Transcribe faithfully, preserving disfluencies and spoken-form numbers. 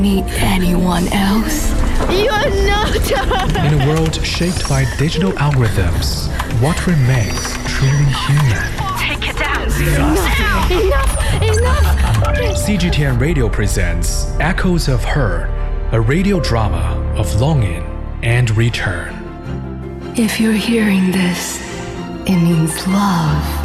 meet anyone else? You're not her! In a world shaped by digital algorithms, what remains truly human? Take it down! Enough! Enough! Enough! C G T N Radio presents Echoes of Her, a radio drama of longing and return. If you're hearing this, it means love